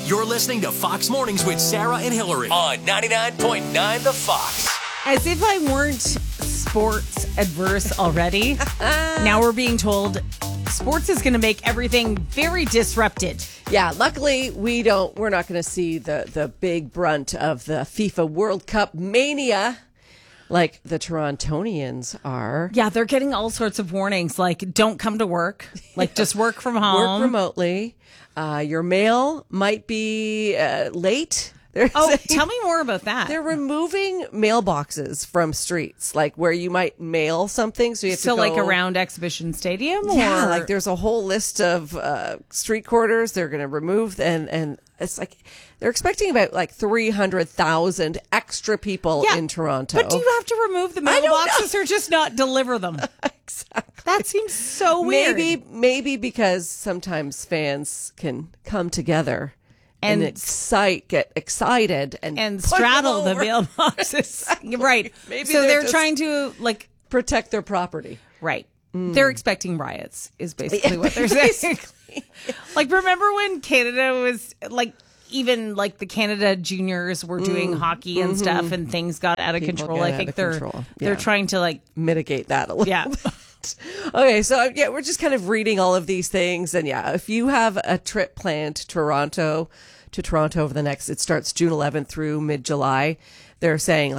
You're listening to Fox Mornings with Sarah and Hillary on 99.9 The Fox. As if I weren't sports adverse already, now we're being told sports is going to make everything very disrupted. Yeah, luckily we're not going to see the big brunt of the FIFA World Cup mania like the Torontonians are. Yeah, they're getting all sorts of warnings like don't come to work, like just work from home. Work remotely. Your mail might be late. Tell me more about that. They're removing mailboxes from streets, like where you might mail something. So you have to go, like around Exhibition Stadium? Yeah, like there's a whole list of street corridors they're going to remove. And it's like they're expecting about like 300,000 extra people in Toronto. But do you have to remove the mailboxes or just not deliver them? Exactly. That seems so weird. Maybe because sometimes fans can come together and get excited and straddle the mailboxes. Exactly. Right. Maybe so they're trying to protect their property. Right. They're expecting riots is basically what they're saying. Like, remember when Canada was even the Canada juniors were doing hockey and stuff and things got out of control. I think they're trying to mitigate that a little bit. Okay, so we're just kind of reading all of these things. And if you have a trip planned to Toronto over the next, it starts June 11th through mid-July, they're saying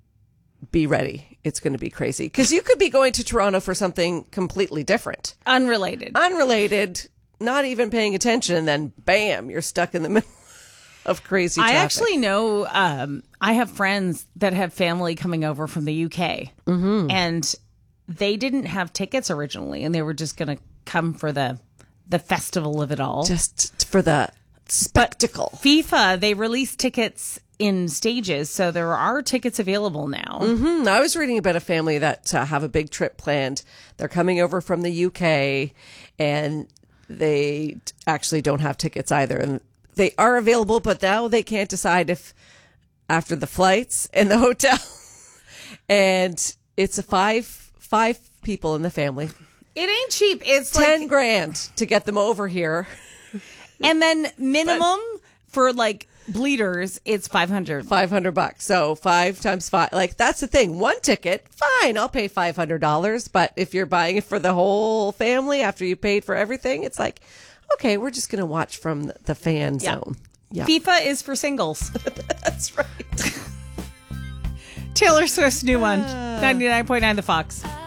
be ready. It's going to be crazy. Because you could be going to Toronto for something completely different. Unrelated, not even paying attention, and then bam, you're stuck in the middle of crazy traffic. I actually know, I have friends that have family coming over from the UK. Mm-hmm. And they didn't have tickets originally, and they were just going to come for the festival of it all. Just for the spectacle. But FIFA, they released tickets in stages, so there are tickets available now. Mm-hmm. I was reading about a family that have a big trip planned. They're coming over from the UK, and they actually don't have tickets either. And they are available, but now they can't decide if after the flights and the hotel. And it's five people in the family. It ain't cheap. It's $10,000 to get them over here. And then minimum for bleeders, it's $500. So 5 times 5. That's the thing. One ticket, fine, I'll pay $500. But if you're buying it for the whole family after you paid for everything, it's okay, we're just going to watch from the fan zone. Yeah. FIFA is for singles. That's right. Taylor Swift's new one, 99.9 The Fox.